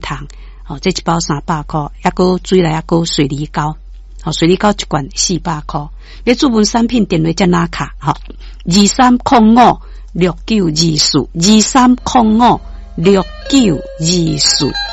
糖，这一包300块，还有水来还有水梨膏，水梨膏一罐400块。你主文产品电话再拿卡，23056924，23056924。